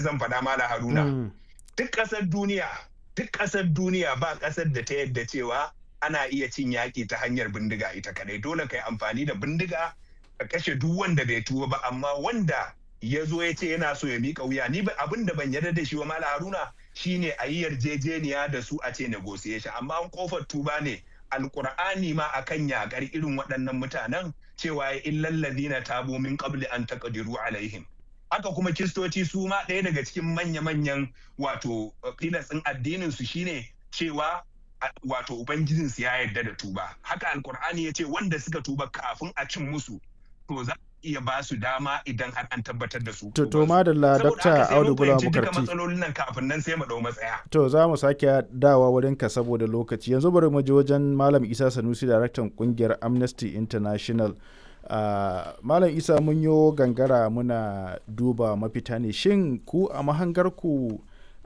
zan faɗa Malam Haruna. Duk ƙasar duniya ba ƙasar da ta yadda cewa ana iya cin yaƙi ta hanyar bindiga ita kadai. Dole kai amfani da bindiga ka kashe duk wanda bai tuba ba, amma wanda ya zo ya ce yana so ya miƙa wuya, ni abin da ban yarda da shi wa Malam Haruna shine a yi yarjejeniya da su a ce negotiation, amma an kofar tuba ne. Alƙur'ani ma akan yaƙar irin waɗannan mutanen cewa ya illal ladina tabu min qabli an taqdiru alaihim. Haka kuma Kiristoci su ma ɗaya daga cikin manya-manyan wato filasin addinin su shine cewa wato ubangijinsu ya yarda da tuba. Haka Alƙur'ani ya ce wanda suka tuba kafin a cin musu to za iya ba su dama idan har an tabbatar da su. To madalla Dr. Audu Bulama Bukarti. Duka matsalolin nan kafin nan sai mu dau matsaya. To za mu sake dawa wurin ka saboda lokaci. Yanzu bari mu je wajen Malam Isa Sanusi, daraktan kungiyar Amnesty International. Malam Isa, mun yo gangara muna duba mafita ne. Shin ku a mahangarku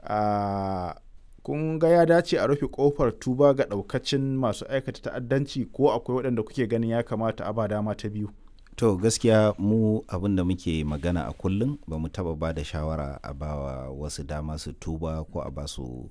kun ga ya dace a rufe kofar tuba ga daukacin masu aikata ta'addanci, ko akwai waɗanda kuke ganin ya kamata a ba dama ta biyu? To gaskiya mu abin da muke magana a kullum ba mu taba ba da shawara a bawa wasu dama su tuba ko a ba su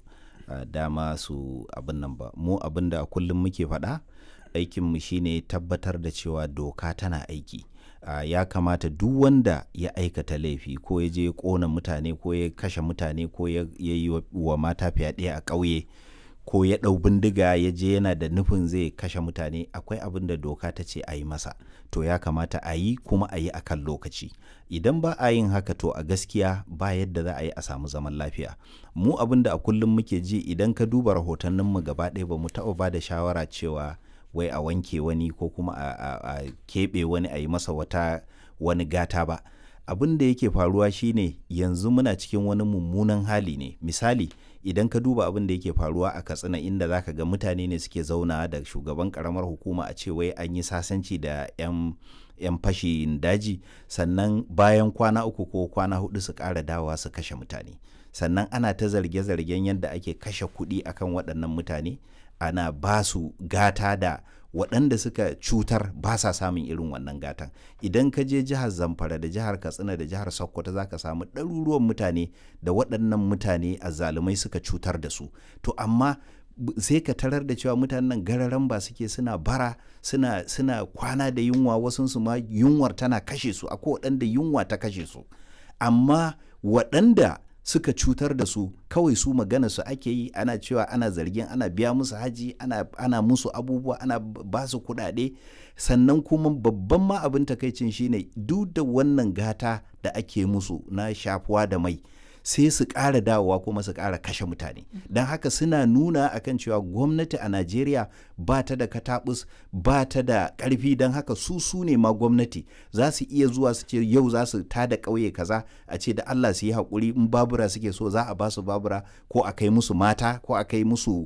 dama su abin nan ba. Mu abin da a kullum muke faɗa, aikinmu shine tabbatar da cewa doka tana aiki. Ya kamata duk wanda ya aikata laifi ko ya je ƙona mutane ko ya kashe mutane ko ya yi wa mata fyaɗe a ƙauye ko ya ɗau bindiga ya je yana da nufin zai kashe mutane, akwai abin da doka ta ce a yi masa, to ya kamata a yi kuma a yi a kan lokaci. Idan ba a yin haka to a gaskiya ba yadda za a yi a samu zaman lafiya. Mu abin da a kullum muke ji, idan ka duba rahotanninmu gaba ɗaya ba mu taɓa ba da shawara cewa wai a wanke wani ko kuma a keɓe wani a yi masa wani gata ba. Abin da yake faruwa shine yanzu muna cikin wani mummunan hali ne. Misali, idan ka duba abin da yake faruwa a Katsina, inda zaka ga mutane ne suke zauna da shugaban karamar hukuma a ce wai an yi sasanci da 'yan fashin daji, sannan bayan kwana 3 ko kwana 4 su ƙara dawowa su kashe mutane. Sannan ana ta zarge-zargen yadda ake kashe kuɗi akan waɗannan mutane, ana ba su gata da waɗanda suka cutar ba sa samun irin wannan gatan. Idan ka je jihar Zamfara da jihar Katsina da jihar Sokoto za ka samu ɗaruruwan mutane da waɗannan mutane azzalumai suka cutar da su. To amma sai ka tarar da cewa mutanen nan gararan ba suke, suna bara, suna kwana da yunwa, wasunsu ma yunwar tana kashe su, akwai waɗanda yunwa ta kashe su. Amma waɗanda suka cutar da su kawai su magana su ake yi, ana cewa ana zargin ana biya musu haji, ana musu abubuwa, ana ba su kuɗaɗe. Sannan kuma babban ma abin takaicin shine duk da wannan gata da ake musu na shafuwa da mai, sai su ƙara dawowa kuma su ƙara kashe mutane. Don haka suna nuna akan cewa gwamnati a Najeriya ba ta da katabus, ba ta da ƙarfi, don haka su ne ma gwamnati. Za su iya zuwa su ce yau za su tada ƙauye kaza, a ce da Allah su yi haƙuri, in babura suke so za a ba su babura, ko a kai musu mata, ko a kai musu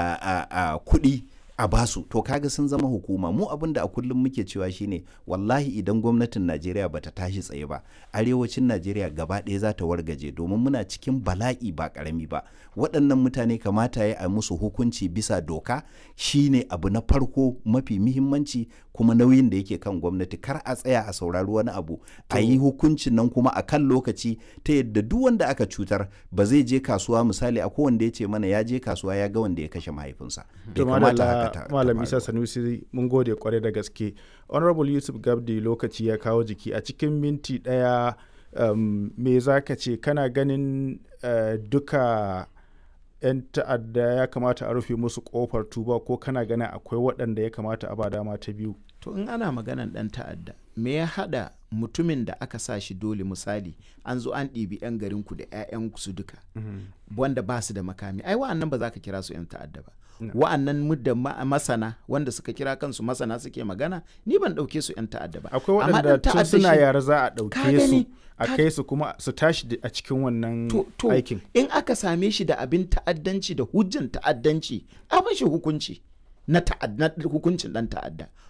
kuɗi a basu. To kaga sun zama hukuma. Mu abin da a kullum muke cewa shine wallahi idan gwamnatin Najeriya bata tashi tsaye ba, arewacin Najeriya gaba ɗaya za ta wargaje, domin muna cikin bala'i ba ƙarami ba. Waɗannan mutane kamata ya yi musu hukunci bisa doka, shine abu na farko mafi muhimmanci, kuma nauyin da yake kan gwamnati. Kar a tsaya a saurari wani abu, a yi hukuncin nan kuma a kan lokaci, ta yadda duk wanda aka cutar ba zai je kasuwa. Misali, akwai wanda ya ce mana ya je kasuwa ya ga wanda ya kashe mahaifinsa. Bai kamata haka Malam Isa Sanusi, mun gode kwarai da gaske. Honorable Yusuf Gabdi, lokaci ya kawo jiki. A cikin minti ɗaya, me za ka ce? Kana ganin duka 'yan ta'adda ya kamata a rufe musu kofar tuba, ko kana ganin akwai waɗanda ya kamata a ba dama ta biyu? To in ana maganan ɗan ta'adda, me ya haɗa mutumin da aka sa shi dole? Misali, an zo an ɗibi 'yan garinku da 'ya'yanku su duka, wanda ba su da makami. Ai wa'annan ba za ka kira su 'yan ta'adda ba. Wa'annan mudda masana wanda suka kira kansu masana suke magana, ni ban ɗauke su 'yan ta'adda ba. Akwai waɗanda tun suna yara za a ɗauke su a kai su kuma su tashi a cikin wannan aikin. In aka same shi da abin ta'addanci da hujjan ta'addanci, a bashi hukunci na hukuncin ɗan ta'adda.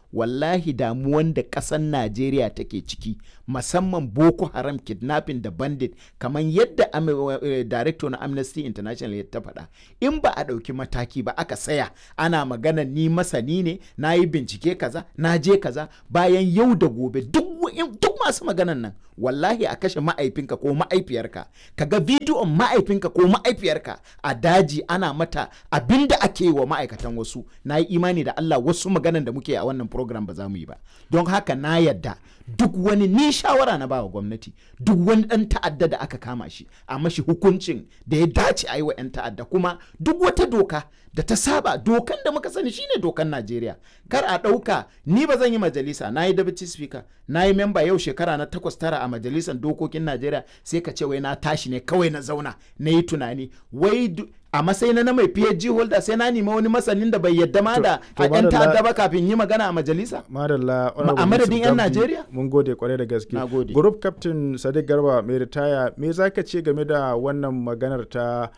wallahi damuwan da ƙasar Najeriya take ciki musamman Boko Haram kidnapping da bandit kamar yadda director na Amnesty International ya ta faɗa, in ba a ɗauki mataki ba aka saya ana magana ni masani ne na yi bincike kaza na je kaza, bayan yau da gobe duk masu maganan nan wallahi a kashe ma'aifinka ko ma'aifiyarka, ka ga bidiyon ma'aifinka ko ma'aifiyarka a daji ana mata abinda ake yi wa ma'aikatan wasu, na yi imani da Allah wasu maganan da muke a wannan program ba za mu yi ba. Don haka na yadda duk wani, ni shawara na bawa gwamnati, duk wani ɗan ta'adda da aka kama shi a mashi hukuncin da ya dace a yi wa 'yan ta'adda, kuma duk wata doka da ta saba dokan da muka sani shine dokan Najeriya. Kar a ɗauka ni ba zan yi majalisa, na yi deputy speaker, na yi member yau shekara na 8-9 a majalisar dokokin Najeriya, sai ka ce wai na tashi ne kawai na zauna na yi tunani wai a matsayin na mai PhD holder sai na nemi wani masanin da bai yadda ma da yan ta'adda ba kafin yi magana a majalisa a madadin 'yan Najeriya. Mun gode kwarai da gaske. Group Captain Sadiq Garba mai ritaya, me za ka ce game da wannan maganar ta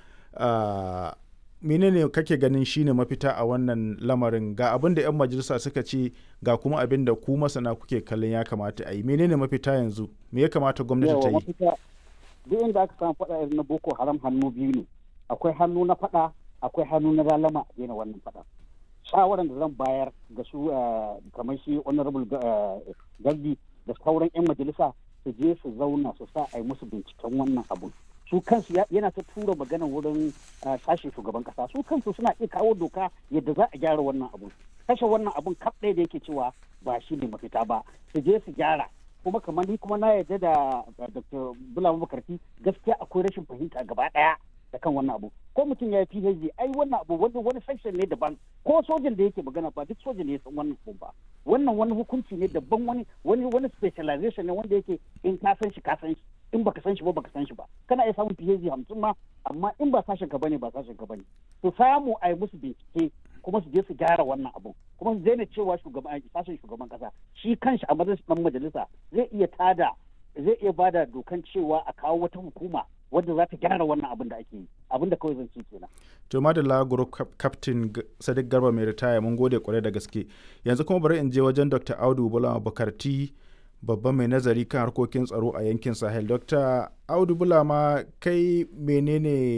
menene kake ganin shine mafita a wannan lamarin? Ga abin da 'yan majalisa suka ce ga kuma abin da ku masana kuke kallon ya kamata a yi. Menene mafita yanzu? Me ya kamata gwamnati ta yi? Duk inda aka samu faɗa irin na Boko Haram hannu biyu ne. Akwai hannu na faɗa, akwai hannu na lalama a daina wannan faɗa. Shawaran da zan bayar ga su kamar shi honorable Gardi da sauran 'yan majalisa su je su zauna su sa a yi musu binciken wannan abun. Su kansu yana ta tura magana wurin sashen shugaban kasa, su kansu suna iya kawo doka yadda za a gyara wannan abun. Kashe wannan abun kaf ɗaya da yake cewa ba shi ne mafita ba, su je su gyara. Kuma kamar ni kuma na yarda da Dr. Bulama Bukarti, gaskiya akwai rashin fahimta gaba ɗaya da kan wannan abu. Ko mutum ya yi PhD, ai wannan abu wani section ne daban, ko sojan da yake magana ba duk sojan ne ya san wannan abu ba. Wannan wani hukunci ne daban, wani specialization ne wanda yake in ka san shi ka san shi, in baka san shi ba baka san shi ba. Kana iya samun PhD 50 ma, amma in ba sashen ka bane ba sashen ka bane. To samu a yi musu bincike kuma su je su gyara wannan abu, kuma su daina cewa sashen shugaban kasa shi kanshi a majalisa zai iya bada dokan cewa a kawo wata hukuma wadda za ta gyara wannan abin da ake yi, abin da kawai zan ci kenan. To madalla Group Captain Sadiq Garba mai ritaya, mun gode kwarai da gaske. Yanzu kuma bari in je wajen Dr. Audu Bulama Bukarti, babban mai nazari kan harkokin tsaro a yankin Sahel. Dr. Audu Bulama, kai menene